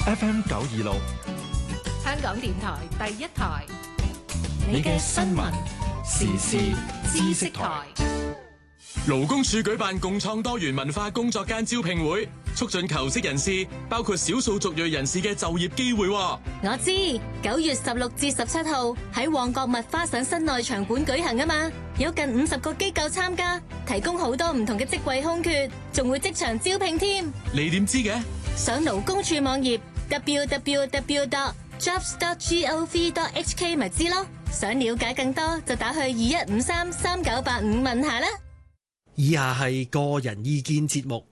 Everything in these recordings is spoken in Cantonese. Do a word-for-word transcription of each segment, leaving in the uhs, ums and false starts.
F M 九二六， 香港電台第一台， 你嘅新聞時事知識台。 勞工處舉辦共創多元文化工作間招聘會，促進求職人士，包括少數族裔人士嘅就業機會。 我知九月十六至十七號喺旺角麥花臣室內場館舉行啊嘛，有近五十個機構參加，提供好多唔同嘅職位空缺，仲會即場招聘添。 你點知嘅？ 上勞工處網頁 double-u double-u double-u dot jobs dot gov dot h k 咪知咯。想了解更多就打去二一五三三九八五問下啦。 以下係個人意見節目，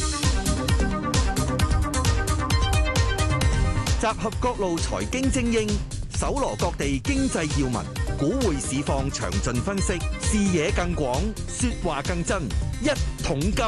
集合各路財經精英，搜羅各地經濟要聞，股匯市況詳盡分析，視野更廣，說話更真。一桶金。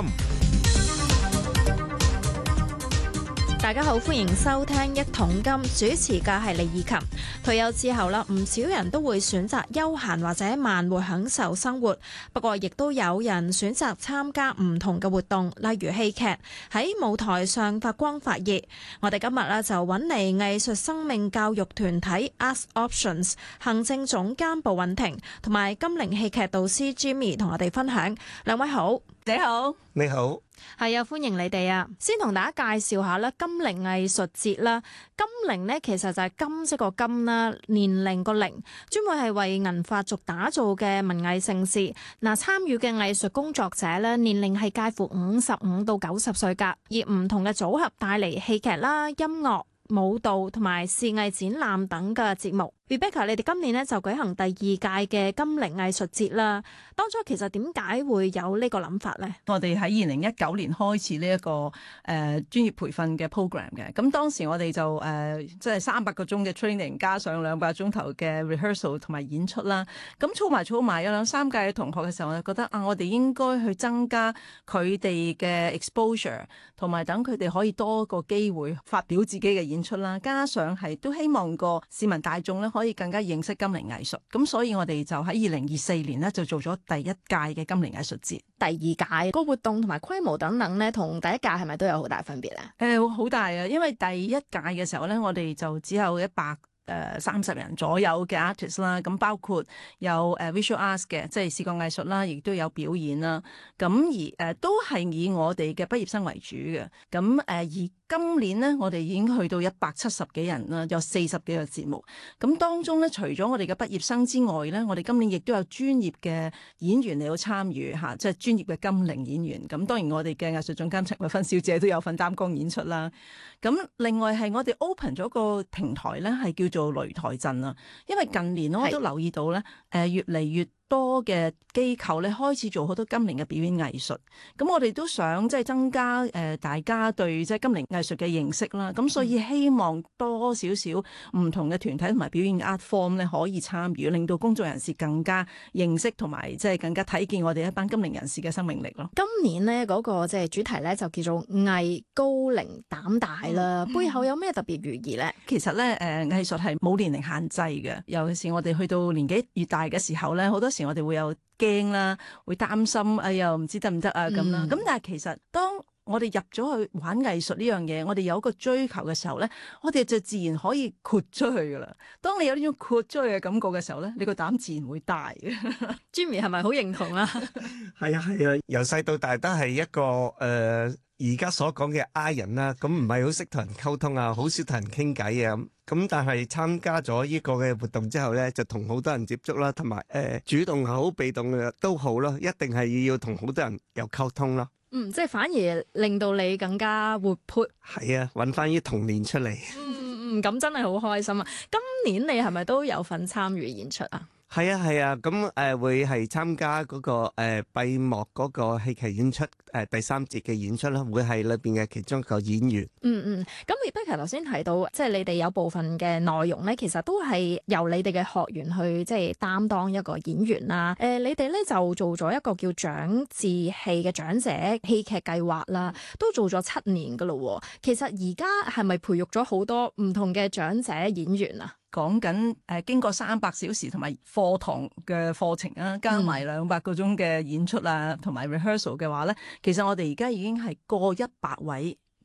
大家好，歡迎收聽一桶金，主持嘅係李以琴。退休之後啦，唔少人都會選擇休閒或者慢活享受生活，不過亦都有人選擇參加唔同嘅活動，例如戲劇，喺舞台上發光發熱。我哋今日啦就揾嚟藝術生命教育團體 Arts Options 行政總監布韻婷同埋金陵戲劇導師 Jimmy 同我哋分享。兩位好。 你好， 你好， 係啊，歡迎你哋啊！先同大家介紹下啦，金陵藝術節啦。金陵呢其實就係金色個金啦，年齡個齡，專門係為銀髮族打造嘅文藝盛事。嗱，參與嘅藝術工作者咧，年齡係介乎五十五到九十歲㗎，而唔同嘅組合帶嚟戲劇啦、音樂、舞蹈同埋視藝展覽等嘅節目。Rebecca， 你哋今年咧就舉行第二屆嘅金陵藝術節啦。當初其實點解會有呢個諗法呢？ 我哋喺二零一九年開始呢、這、一個誒、呃、專業培訓嘅 program 嘅。咁當時我哋就誒即係三百個鐘嘅 training， 加上兩百鐘頭嘅 rehearsal 同埋演出啦。咁儲埋儲埋有兩三屆嘅同學嘅時候，我就覺得啊，我哋應該去增加佢哋嘅 exposure， 同埋等佢哋可以多個機會發表自己嘅演出啦。加上係都希望個市民大眾咧可以更加認識金陵藝術。咁所以我哋就喺二零二四年咧就做咗第一屆嘅金陵藝術節。 第二屆個活動同埋規模等等咧，同第一屆係咪都有好大分別咧？ 誒、呃，好大啊！因為第一屆嘅時候咧，我哋就只有一百誒三十人左右嘅 artist 啦，咁包括有誒 visual arts 嘅，即係視覺藝術啦，亦都有表演啦。咁而誒、呃、都係以我哋嘅畢業生為主嘅。咁誒、呃、而今年呢，我哋已經去到一百七十幾人啦，有四十幾個節目。咁當中咧，除咗我哋嘅畢業生之外咧，我哋今年亦都有專業嘅演員嚟到參與嚇，即係專業嘅金陵演員。咁當然我哋嘅藝術總監陳慧芬小姐都有份擔綱演出啦。咁另外係我哋 open 咗個平台咧，係叫做擂台陣啊。因為近年我都留意到咧，誒越嚟越多嘅機構咧開始做好多金陵嘅表演藝術，咁我哋都想即係增加誒大家對即係金陵藝術嘅認識啦。咁所以希望多少少唔同嘅團體同埋表演 art form 咧可以參與，令到公眾人士更加認識同埋即係更加睇見我哋一班金陵人士嘅生命力咯。 今年咧嗰個即係主題咧就叫做藝高陵膽大啦，嗯、背後有咩特別寓意咧？ 其實咧誒藝術係冇年齡限制嘅，尤其是我哋去到年紀越大嘅時候咧，好多時我哋會有驚啦，會擔心，哎呀唔知得唔得啊咁啦。咁、嗯、但係其實當我哋入咗去玩藝術呢樣嘢，我哋有一個追求嘅時候咧，我哋就自然可以豁出去噶啦。當你有呢種豁出去嘅感覺嘅時候咧，你個膽自然會大嘅。 Jimmy 係咪好認同啊？ 係啊係啊，由細到大都係一個誒。呃而家所講嘅 I 人啦，咁唔係好識同人溝通啊，好少同人傾偈啊咁。咁但係參加咗呢個嘅活動之後咧，就同好多人接觸啦，同埋誒主動好、被動嘅都好咯，一定係要同好多人有溝通咯。 嗯，即係反而令到你更加活潑。 係啊，揾翻啲童年出嚟。 嗯嗯，咁真係好開心啊！今年你係咪都有份參與演出啊？ 係啊係啊，咁誒、呃、會係參加嗰、那個誒、呃、閉幕嗰個戲劇演出，誒、呃、第三節嘅演出啦，會係裏邊嘅其中一個演員。 嗯嗯，咁 Rebecca 頭先提到，即係你哋有部分嘅內容咧，其實都係由你哋嘅學員去即係擔當一個演員啦。誒、呃，你哋咧就做咗一個叫長治戲嘅長者戲劇計劃啦，都做咗七年噶咯。其實而家係咪培育咗好多唔同嘅長者演員啊？ 講緊誒經過三百小時同埋課堂嘅課程啊，加埋兩百個鐘嘅演出啊，同埋 rehearsal 嘅話咧，其實我哋而家已經係過一百位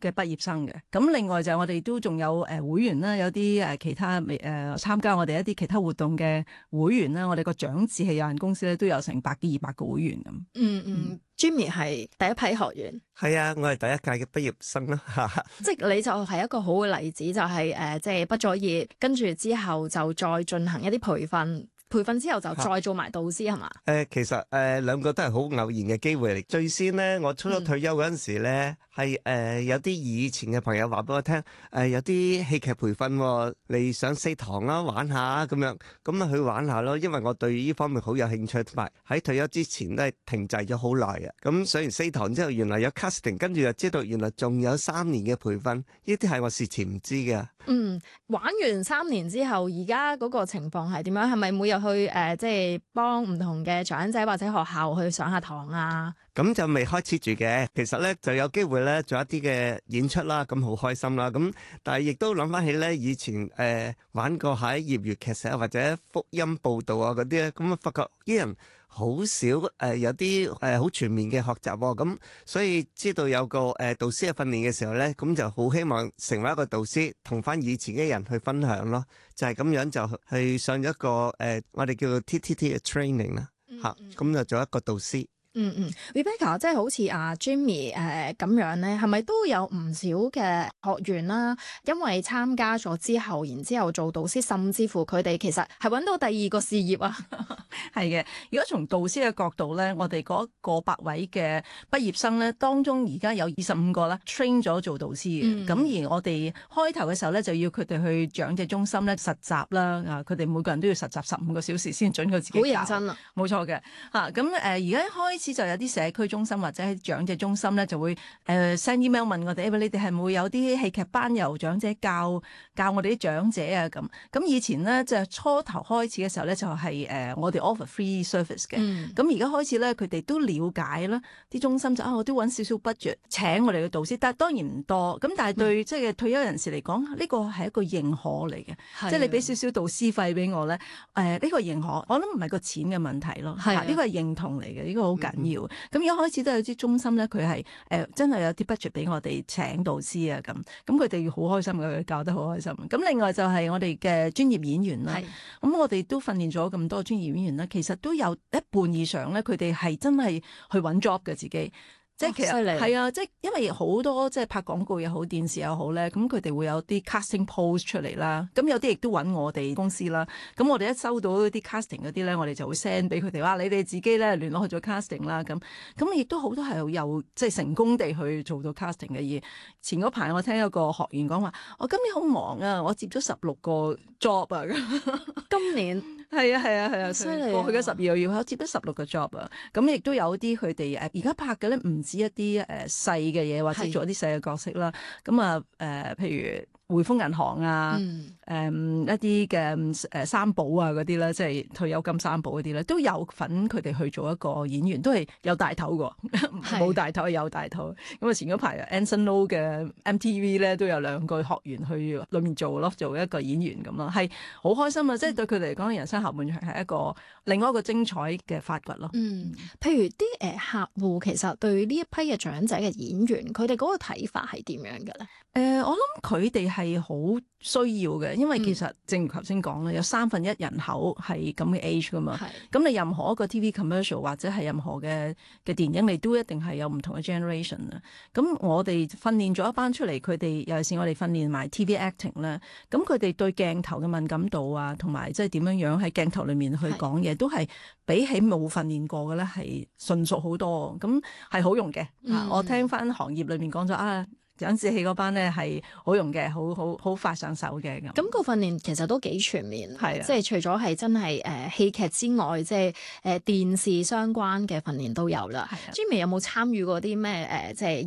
嘅畢業生嘅。咁另外就我哋都仲有誒會員啦，有啲誒其他誒、呃、參加我哋一啲其他活動嘅會員啦。我哋個長志氣有限公司咧都有成百幾二百個會員咁。 嗯嗯，Jimmy 係第一批學員。 係啊，我係第一屆嘅畢業生啦。 即係你就係一個好嘅例子，就係、是、誒、呃，即係畢咗業，跟住之後就再進行一啲培訓。培訓之後就再做埋導師係嘛？誒、 呃，其實誒、呃、兩個都係好偶然嘅機會嚟。最先咧，我初初退休嗰陣時咧，係誒、嗯呃、有啲以前嘅朋友話俾我聽，誒、呃、有啲戲劇培訓、哦，你上四堂啦，玩下咁樣，咁啊去玩下咯。因為我對呢方面好有興趣，同埋喺退休之前都係停滯咗好耐嘅。咁上完四堂之後，原來有 casting， 跟住就知道原來仲有三年嘅培訓，呢啲係我事前唔知嘅。 嗯，玩完三年之後，而家嗰個情況係點樣？係咪每日去誒、呃，即係幫唔同嘅長者或者學校去上下堂啊？ 咁就未開始住嘅，其實咧就有機會咧做一啲嘅演出啦，咁好開心啦。咁但係亦都諗翻起咧，以前誒、呃、玩過喺業餘劇社或者福音報道啊嗰啲咧，咁啊發覺啲人好少誒、呃、有啲誒好全面嘅學習喎。咁所以知道有個誒、呃、導師嘅訓練嘅時候咧，咁就好希望成為一個導師，同翻以前嘅人去分享咯。就係、是、咁樣就去上一個誒、呃、我哋叫做 T T T 嘅 training 啦，嚇咁就做一個導師。 嗯嗯 Rebecca 即係好似阿 Jimmy 誒咁樣咧，係咪都有唔少嘅學員啦？因為參加咗之後，然之後做導師，甚至乎佢哋其實係揾到第二個事業啊。 係嘅，如果從導師嘅角度咧，我哋嗰個百位嘅畢業生咧，當中而家有二十五個啦 train 咗做導師嘅。咁、嗯、而我哋開頭嘅時候咧，就要佢哋去長者中心咧實習啦。啊，佢哋每個人都要實習十五個小時先準佢自己。好認真啊！冇錯嘅嚇。咁誒而家開始就有啲社區中心或者喺長者中心咧，就會誒 send email 問我哋，誒你哋係咪會有啲戲劇班由長者教教我哋啲長者啊？咁咁以前咧就初頭開始嘅時候咧，就係誒我哋 offer free service 嘅。咁而家開始咧，佢哋都了解啦，啲中心就啊，我都揾少少 budget 請我哋嘅導師，但係當然唔多。咁但係對即係退休人士嚟講，呢個係一個認可嚟嘅，即係你俾少少導師費俾我咧，誒呢個認可，我諗唔係個錢嘅問題咯，係呢個係認同嚟嘅，呢個好緊要。咁一開始都有啲中心咧，佢係誒真係有啲 budget 俾我哋請導師啊，咁咁佢哋好開心嘅，佢教得好開心。咁另外就係我哋嘅專業演員啦，咁我哋都訓練咗咁多專業演員啦，其實都有一半以上咧，佢哋係真係去揾 job 嘅自己。即係其實係啊，即係因為好多即係拍廣告又好，電視又好咧，咁佢哋會有啲 casting post 出嚟啦。咁有啲亦都揾我哋公司啦。咁我哋一收到啲 casting 嗰啲咧，我哋就會 send 俾佢哋話：你哋自己咧聯絡去做 casting 啦。咁咁亦都好多係有即係成功地去做到 casting 嘅嘢。前嗰排我聽有個學員講話：我今年好忙啊，我接咗十六個 job 啊。 今年係啊係啊係啊， 犀利！ 過去嘅十二個月我接咗十六個 job 啊。咁亦都有啲佢哋誒而家拍嘅咧唔〜指一啲誒細嘅嘢，或者做一啲細嘅角色啦。咁啊誒，譬如匯豐銀行啊，誒、嗯嗯、一啲嘅誒三寶啊嗰啲咧，即係退休金三寶嗰啲咧，都有份佢哋去做一個演員，都係有大頭嘅，冇大頭有大頭。咁啊前嗰排 Anson Lo 嘅 M T V 咧都有兩個學員去裏面做咯，做一個演員咁咯，係好開心啊！即、就、係、是、對佢哋嚟講，人生下半場係一個另外一個精彩嘅發掘咯。 嗯，譬如啲誒客戶其實對呢一批嘅長者嘅演員，佢哋嗰個睇法係點樣嘅咧？ 誒、呃，我諗佢哋係好需要嘅，因為其實、嗯、正如頭先講啦，有三分一人口係咁嘅 age 噶嘛。咁你任何一個 T V commercial 或者係任何嘅嘅電影，你都一定係有唔同嘅 generation 啊。咁我哋訓練咗一班出嚟，佢哋尤其是我哋訓練埋 T V acting 啦。咁佢哋對鏡頭嘅敏感度啊，同埋即係點樣樣喺鏡頭裏面去講嘢，都係比起冇訓練過嘅咧係純熟好多。咁係好用嘅、嗯。我聽翻行業裏面講咗啊。長志氣嗰班咧係好用嘅，好好好快上手嘅咁。 咁個訓練其實都幾全面，係即係除咗係真係誒戲劇之外，即係誒電視相關嘅訓練都有啦。Jimmy 有冇參與過啲咩誒即係